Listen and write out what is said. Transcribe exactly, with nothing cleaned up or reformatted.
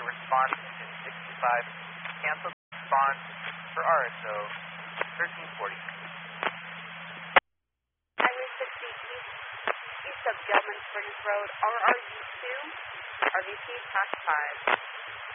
response in sixty-five. Cancel the response for R S O thirteen forty. Highway sixty east, east of Gilman Springs Road, R R U two, R V C Tax five.